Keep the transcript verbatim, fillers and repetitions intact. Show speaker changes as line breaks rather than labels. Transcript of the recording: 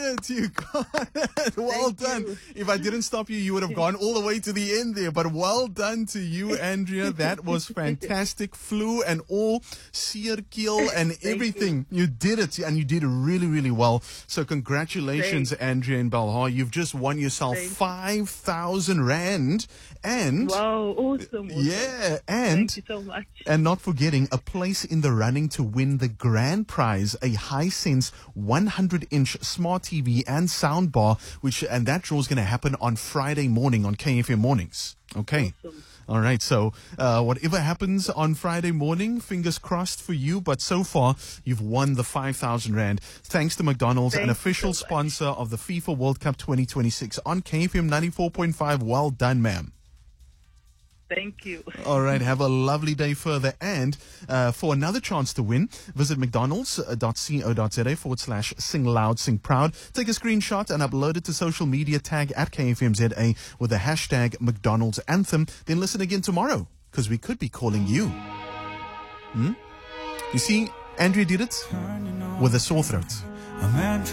it. You got it. Well
Thank
done.
you.
If I didn't stop you, you would have gone all the way to the end there. But well done to you, Andrea. That was fantastic. Flu and all, seerkeel and everything. You. you did it, and you did really, really well. So congratulations,
Thanks.
Andrea and Belhar. You've just won yourself
Thanks.
five thousand rand. And
Wow, awesome. awesome.
yeah, and
Thank you so much.
and not forgetting a place in the running to win the grand prize, a Hisense one hundred inch smart T V and soundbar, which and that draw is going to happen on Friday morning on K F M Mornings. Okay.
Awesome.
All right. So uh, whatever happens on Friday morning, fingers crossed for you. But so far, you've won the five thousand rand. Thanks to McDonald's,
Thank
an
you
official
so much.
sponsor of the FIFA World Cup twenty twenty-six on K F M ninety-four point five. Well done, ma'am.
Thank you.
All right, have a lovely day further. And uh, for another chance to win, visit mcdonalds.co.za forward slash sing loud, sing proud. Take a screenshot and upload it to social media, tag at K F M Z A with the hashtag McDonald's Anthem. Then listen again tomorrow, because we could be calling you. Hmm? You see, Andrea did it with a sore throat.